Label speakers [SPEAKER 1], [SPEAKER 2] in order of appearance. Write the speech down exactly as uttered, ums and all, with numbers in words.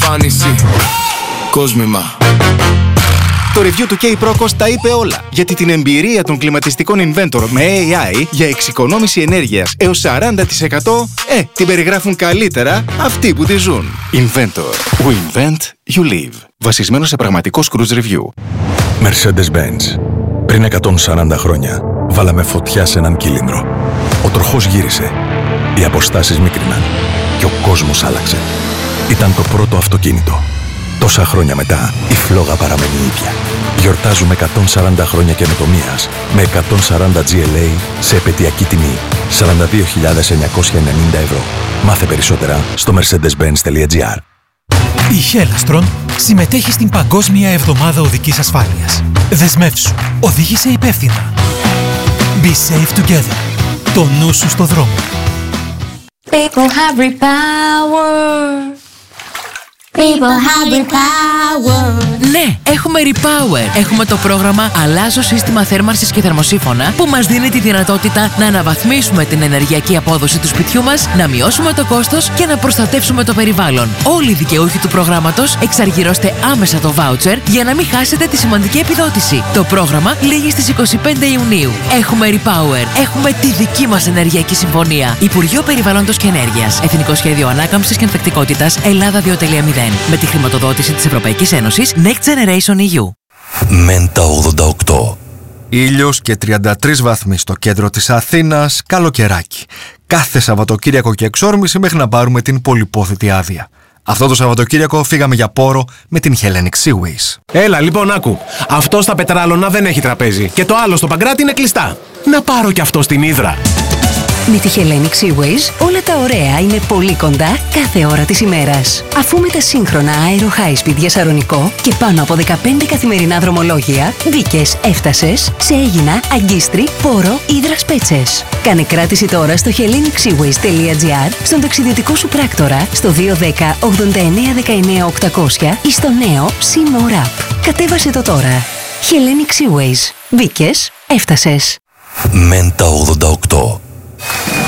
[SPEAKER 1] εμφάνιση. Κόσμημα.
[SPEAKER 2] Το review του K-Procos τα είπε όλα, γιατί την εμπειρία των κλιματιστικών Inventor με έι άι για εξοικονόμηση ενέργειας έως σαράντα τοις εκατό ε, την περιγράφουν καλύτερα αυτοί που τη ζουν. Inventor. We invent, you live. Βασισμένο σε πραγματικό cruise review.
[SPEAKER 3] Mercedes-Benz. Πριν εκατόν σαράντα χρόνια, βάλαμε φωτιά σε έναν κύλινδρο. Ο τροχός γύρισε. Οι αποστάσεις μίκριναν. Και ο κόσμος άλλαξε. Ήταν το πρώτο αυτοκίνητο. Τόσα χρόνια μετά, η φλόγα παραμένει ίδια. Γιορτάζουμε εκατόν σαράντα χρόνια καινοτομίας με εκατόν σαράντα τζι ελ έι σε επαιτειακή τιμή σαράντα δύο χιλιάδες εννιακόσια ενενήντα ευρώ. Μάθε περισσότερα στο mercedes benz τελεία gr.
[SPEAKER 4] Η Χέλαστρον συμμετέχει στην Παγκόσμια Εβδομάδα Οδικής Ασφάλειας. Δεσμεύσου. Οδήγησε υπεύθυνα. Be safe together. Το νου σου στο δρόμο.
[SPEAKER 5] People have repower. People have repower.
[SPEAKER 6] Ναι, έχουμε Repower. Έχουμε το πρόγραμμα Αλλάζω σύστημα θέρμανσης και θερμοσύφωνα που μας δίνει τη δυνατότητα να αναβαθμίσουμε την ενεργειακή απόδοση του σπιτιού μας, να μειώσουμε το κόστος και να προστατεύσουμε το περιβάλλον. Όλοι οι δικαιούχοι του προγράμματος εξαργυρώστε άμεσα το voucher για να μην χάσετε τη σημαντική επιδότηση. Το πρόγραμμα λήγει στις είκοσι πέντε Ιουνίου. Έχουμε Repower. Έχουμε τη δική μας ενεργειακή συμφωνία. Υπουργείο Περιβάλλοντος και Ενέργειας. Εθνικό Σχέδιο Ανάκαμψης και Ανθεκτικότητας Ελλάδα δύο κόμμα μηδέν. Με τη χρηματοδότηση της Ευρωπαϊκής Ένωσης Next Generation ι γιου.
[SPEAKER 3] Μέντα ογδόντα οκτώ.
[SPEAKER 7] Ήλιος και τριάντα τρεις βαθμοί στο κέντρο της Αθήνας, καλοκαιράκι. Κάθε Σαββατοκύριακο και εξόρμηση μέχρι να πάρουμε την πολυπόθητη άδεια. Αυτό το Σαββατοκύριακο φύγαμε για Πόρο με την Hellenic Seaways.
[SPEAKER 8] Έλα λοιπόν, άκου. Αυτό στα Πετράλωνα δεν έχει τραπέζι και το άλλο στο Παγκράτη είναι κλειστά. Να πάρω κι αυτό στην Ύδρα.
[SPEAKER 9] Με τη Hellenic Seaways όλα τα ωραία είναι πολύ κοντά κάθε ώρα της ημέρας. Αφού με τα σύγχρονα Aero High Speed για Σαρονικό και πάνω από δεκαπέντε καθημερινά δρομολόγια, μπήκες, έφτασες σε Αίγινα, Αγκίστρι, Πόρο, Ύδρας Πέτσες. Κάνε κράτηση τώρα στο hellenic seaways τελεία gr, στον ταξιδιωτικό σου πράκτορα, στο δύο ένα μηδέν ογδόντα εννέα δεκαεννέα οκτακόσια ή στο νέο SeaMore App. Κατέβασε το τώρα. Hellenic Seaways. Μπήκες, έφτασες.
[SPEAKER 3] Μέντα ογδόντα οκτώ.